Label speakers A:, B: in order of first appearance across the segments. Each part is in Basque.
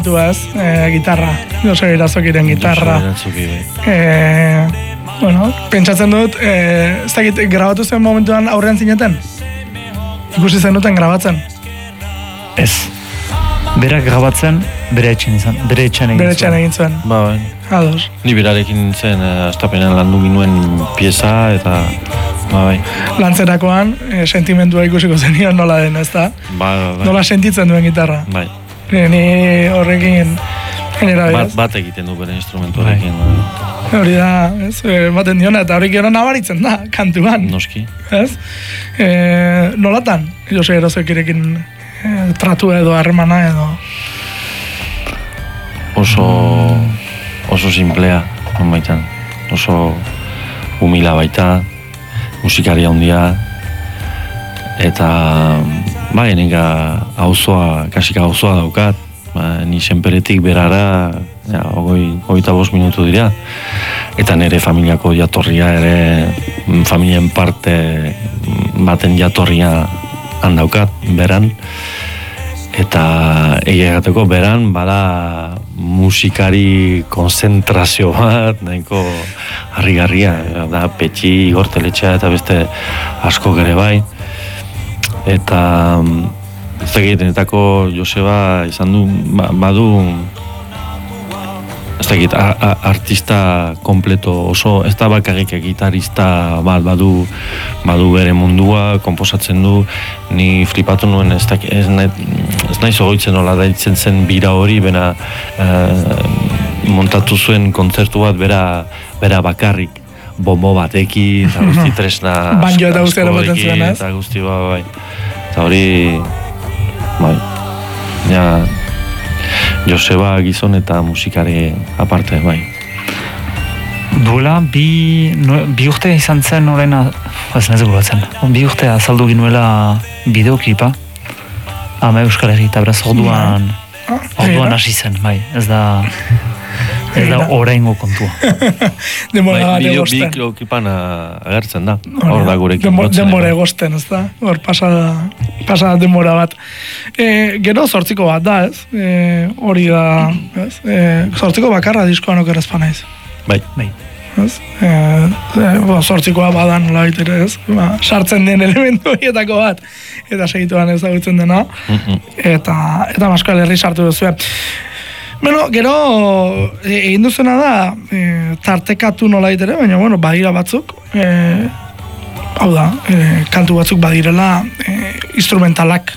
A: gitarra, Jose Irazokiren gitarra. Bueno, pentsatzen dut, ez dakit, grabatu zen momentuan aurrean zineten? Ikusi zen duten grabatzen?
B: Ez. Berak grabatzen, bere etxean egin zuen.
C: Ba,
A: Ados.
C: Ni berarekin nintzen, astapenean landu ginuen pieza, eta bai.
A: Lantzerakoan, sentimendua ikusiko zenion nola den, ez da?
C: Bai.
A: Nola sentitzen duen gitarra.
C: Bai.
A: Ni horrekin
C: bat egiten du bere instrumentuarekin.
A: Hori da, ez, baten diona, eta horrek gero nabaritzen da, kantuan.
C: Noski.
A: Ez? Nolatan, Jose Irazokirekin tratu edo harremana edo?
C: Oso simplea, baitan. Oso humila baita, musikaria handia, eta bai, nika kasika auzoa daukat, ni senperetik berara, 25 minutu dira, eta nire familiako jatorria ere, familien parte baten jatorria handaukat, beran, eta egiagateko beran, bada musikari konzentrazio bat, nahiko harrigarria, da Petxi, Igor Teletxea eta beste asko ere bai, eta ez egitenetako Joseba izan du, badu ez dakit, artista kompleto oso, ez da bakarrik gitarista bat badu bere mundua, konposatzen du, ni flipatu nuen, ez nahi zogoitzen nola daitzen zen bira hori, bena montatu zuen kontzertu bat bera bakarrik, bombo batekin, eta guzti tresna
A: banjo eta guzti erabaten zuen, ez?
C: Eta guzti bai, eta hori bai, ja Joseba gizon eta musikari aparte, bai.
B: Duela, bi urte izan zen horrena, ez nahi gogoratzen, bi urte azaldu ginuela bideoklipa, Ama Euskal Herri, eta beraz orduan hasi zen, bai, ez da oraingo kontua.
C: Bideoklipan agertzen da, hor da gurekin.
A: Denbora egosten, ez da, hor pasa denbora bat. Gero 8 bat da, ez? Hori da, ez? 8 bakarra diskoan okerazpa naiz.
C: Bai.
A: 8 badan nola baitere, ez? Sartzen den elementu horietako bat, eta segituan ezagutzen dena, eta Euskal Herri sartu duzue. Bueno, gero egin duzena da, tartekatu nola ditere, baina, bueno, badira batzuk, hau da, kantu batzuk badirela, instrumentalak,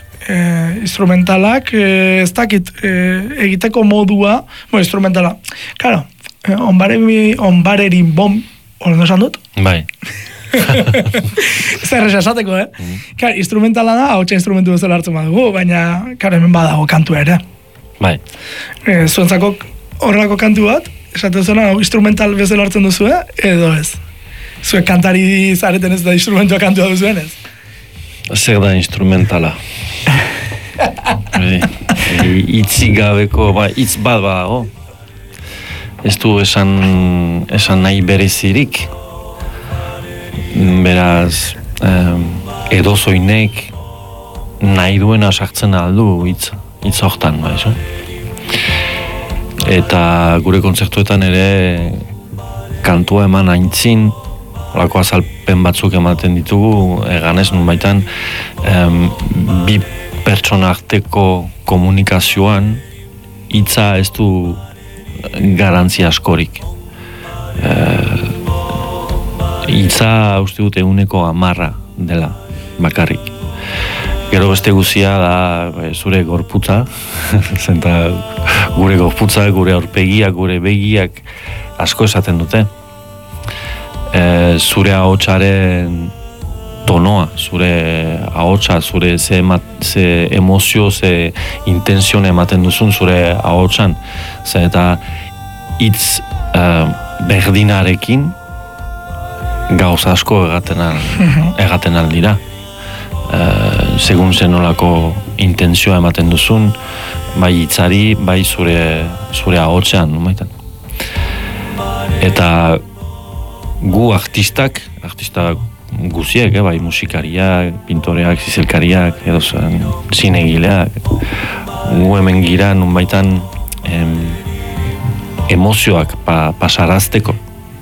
A: ez dakit, egiteko modua, instrumentala, claro, onbarerin bom, horren esan dut?
C: Bai.
A: Zer esateko, instrumentala da, hautsa instrumentu bezala hartzen badugu, baina, hemen badago kantu ere.
C: Bai.
A: Zuentzako horrelako kantu bat, esaten zena instrumental bezala hartzen duzu, edo ez? Zuek kantari zareten ez da instrumentua kantua duzuen ez?
C: Zer da instrumentala? Itzik gabeko, hitz bat badago. Ez du esan nahi berezirik. Beraz, edozoinek nahi duena sartzen aldu hitz hortan, baizu. Eta gure kontzertuetan ere kantua eman aintzin, horako azalpen batzuk ematen ditugu, eganez nun baitan, bi pertsona arteko komunikazioan hitza ez du garantzia askorik. Hitza uste dut 110 dela bakarrik. Gero beste guzia da zure gorputza, zenta gure gorputza, gure aurpegiak, gure begiak asko esaten dute. Zure ahotsaren tonoa, zure ahotsa, zure ze emozio, ze intenzione ematen duzun zure ahotsan. Eta hitz berdinarekin gauza asko egaten aldira. Segun zenolako intentzioa ematen duzun, bai hitzari, bai zure ahotsean, numaitan. Eta gu artista guziek, bai musikariak, pintoreak, zizelkariak, edo zinegileak. Gu hemen gira, numaitan emozioak pasarazteko.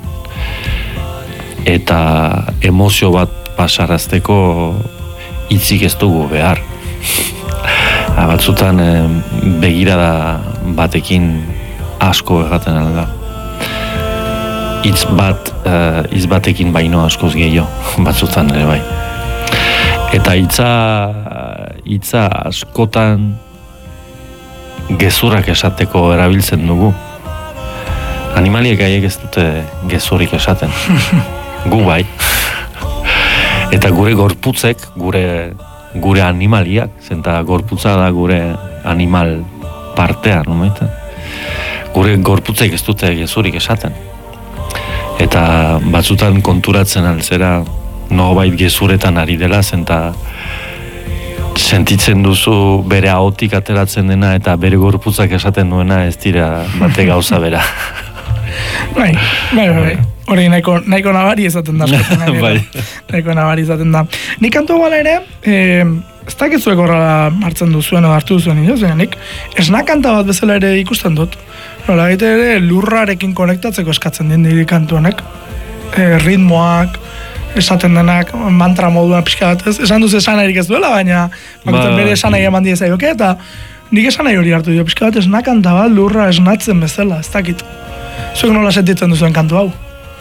C: Eta emozio bat pasarazteko hitzik ez dugu behar. Batzutan begirada batekin asko erraten alda. Hitz batekin baino askoz gehiago, batzutan ere bai. Eta hitza askotan gezurrak esateko erabiltzen dugu. Animaliek haiek ez dute gezurrik esaten. Gu bai. Eta gure gorputzek, gure animaliak, zenta gorputza da gure animal partea, nomaita. Gure gorputzek ez dute gezurrik esaten. Eta batzutan konturatzen altzera nobait gezuretan ari dela, zenta sentitzen duzu bere ahotik ateratzen dena eta bere gorputzak esaten duena ez dira bate gauza bera.
A: Bai. Hori nahiko nabari ezaten da.
C: Bai.
A: Nahiko nabari ezaten da. Nik kantu gala ere, ez dakizuek horrela hartzen duzuen o hartu duzuen nik esnakanta bat bezala ere ikusten dut. Nola, ere lurrarekin konektatzeko eskatzen den diri kantu honek. Ritmoak, esaten denak, mantra moduan pixka bat, esan duzu esan erik ez duela, baina bere esan nahi eman diezai, eta nik esan nahi hori hartu dio, pixka bat esnakanta bat lurra esnatzen bezala, ez dakit. Zuek nola sentitzen duzuen kantu hau?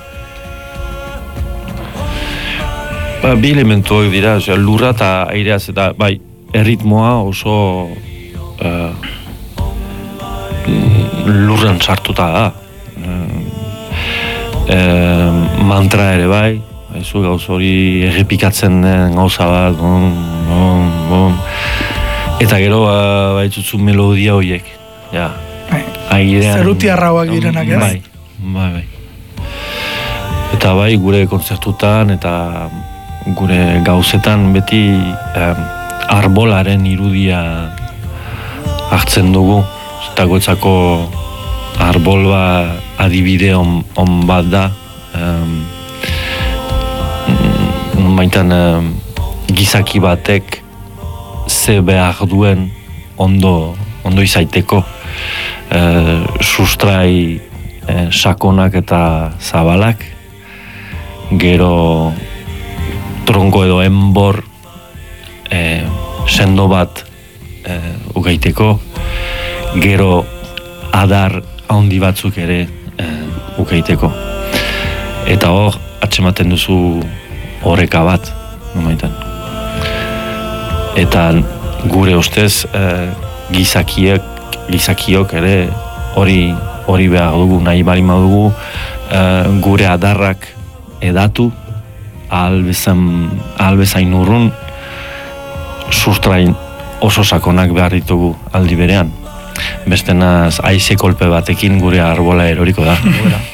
C: Bi elementu hori dira, lurra eta aireaz eta bai, erritmoa oso lurran sartuta da. Mantra ere bai, gauz hori errepikatzen den gauza bat, eta gero baitutzu melodia horiek, ja.
A: Zerutiarrauak direnak, ez?
C: Bai. Eta bai, gure kontzertutan eta gure gauzetan beti arbolaren irudia hartzen dugu. Eta gotzako arbol adibide on bat da. Maitan gizaki batek ze behar duen ondo izaiteko. Sustrai sakonak eta zabalak, gero tronko edo enbor sendo bat ugaiteko, gero adar handi batzuk ere ugaiteko. Eta hor, atsematen duzu oreka bat, nomaitan. Eta gure ustez gizakiok ere hori behar dugu, nahi balima dugu gure adarrak edatu ahal bezain urrun sustrain oso sakonak behar ditugu aldi berean. Bestenaz haize kolpe batekin gure arbola eroriko da.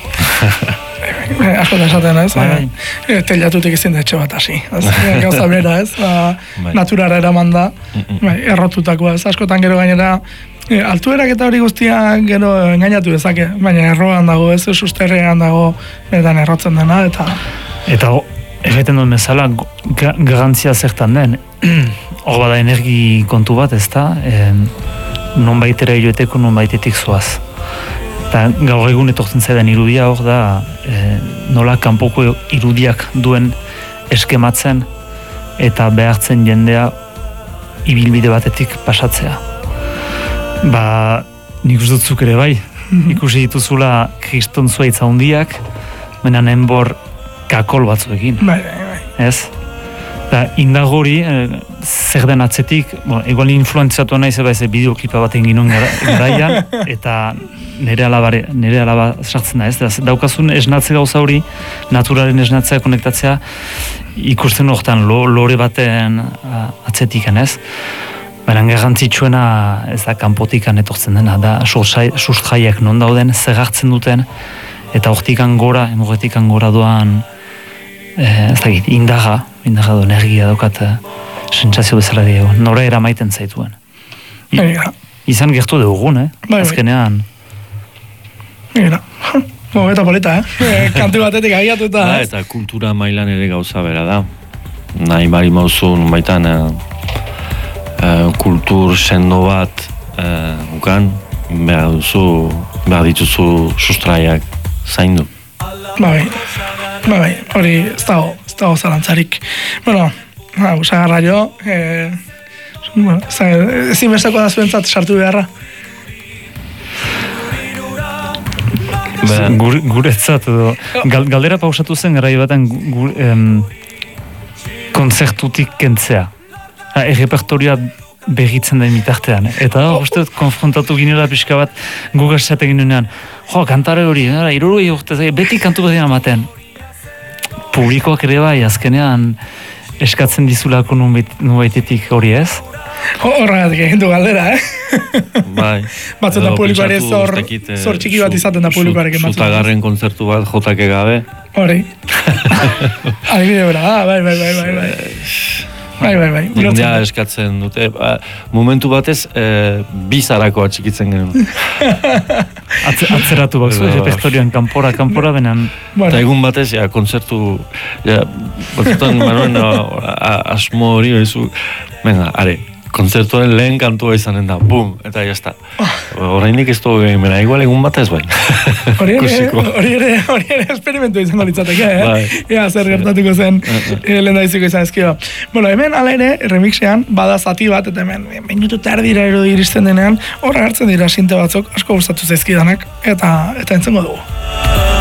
A: Asko da esaten, ez? Telatutik izin da etxe bat hasi. Gauza bera, ez? Naturara eraman da, errotutakoa, ez? Askotan gero gainera altuerak eta hori guztia gero engainatu dezake, baina erroan dago, ez? Susterrean dago, benetan errotzen dena, eta
B: egiten duen bezala, garantzia zertan den, hor bada energi kontu bat, ez da, non baitera hiloeteko, non baitetik zoaz. Eta gaur egun etortzen zaidan irudia hor da, nola kanpoko irudiak duen eskematzen eta behartzen jendea ibilbide batetik pasatzea. Nik uste dutzuk ere bai, ikusi dituzula kriston zuaitza hundiak, menan enbor kakol batzuekin.
A: Bai.
B: Ez? Eta indagori, zer den atzetik, egual influentzatu nahi zeba eze bideoklipa baten ginen garaian, eta nire alaba sartzen da, ez? Daukazun esnatze gauza hori, naturaren esnatzea, konektatzea, ikusten horretan lore baten atzetikan, ez? Baina garrantzitsuena ez da kanpotikan etortzen dena, da sustraiak non dauden, zer hartzen duten, eta hortikan gora, emorretikan gora doan, ez dakit, indaga do, energia daukat sentsazio bezala diego, nora eramaiten zaituen. Izan gertu dugun, azkenean.
A: Eta polita, kantu batetik agiatuta.
C: Eta kultura mailan ere gauza bera da. Nahi bari mauzun baitan kultur sendo bat ukan, behar dituzu sustraiak zaindu.
A: Bai, hori ez dago zalantzarik. Bueno, usagarra jo, ezin bestako da zuentzat sartu beharra.
B: Guretzat, galdera pausatu zen garai baten konzertutik kentzea. Errepertoria begitzen den mitartean. Eta uste dut konfrontatu ginela pixka bat Google esaten ginean, kantare hori, 60 urte, beti kantu bat ematen. Publikoak ere bai, azkenean eskatzen dizulako nubaitetik hori ez?
A: Horregatik egin du galdera,
C: Bai.
A: Batzuetan publikoare zor txiki bat izaten da publikoarekin batzuetan.
C: Zutagarren kontzertu bat jotake gabe.
A: Hori. Adibide bera, bai. Bai.
C: Jendea eskatzen dute. Momentu batez, bizarako atxikitzen genuen.
B: Atzeratu bakzu, repertorian kanpora benan.
C: Eta egun batez, kontzertu, batzutan, Manuel, asmo hori, venga, are, kontzertuaren lehen kantua izanen da, bum, eta jazta. Horreinik ez dugu egin, igual egun batez bai.
A: Hori ere esperimentu izango litzateke, Ea, zer gertatuko zen lehen daiziko izan ezkio. Bueno, hemen ala ere, remixean, bada zati bat, eta hemen, minutu tardira iristen denean, horra hartzen dira sinte batzuk, asko gustatu zaizkidanak, eta entzengo dugu.